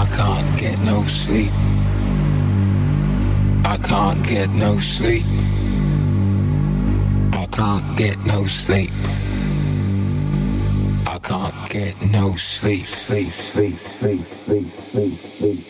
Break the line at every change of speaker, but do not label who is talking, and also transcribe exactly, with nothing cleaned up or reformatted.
can't get no sleep. I can't get no sleep. I can't get no sleep. I can't get no sleep. Sleep, sleep, sleep, sleep, sleep, sleep.